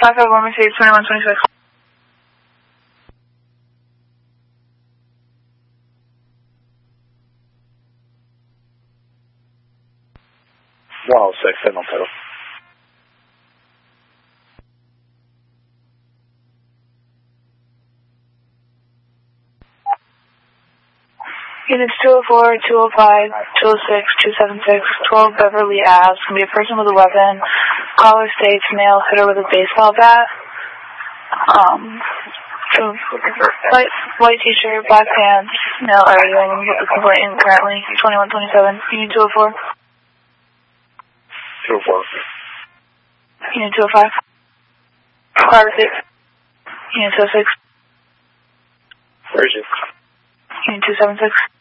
551 Mercedes 2126. Send on title. Units 204, 205, 206, 276, 12 Beverly Ave. Can be a person with a weapon. Caller states male, hitter with a baseball bat. White t-shirt, black pants, male arguing with the complainant currently, 2127, Unit 204. 204. Unit 205. Car 6. Unit 206. Where is it? Unit 276.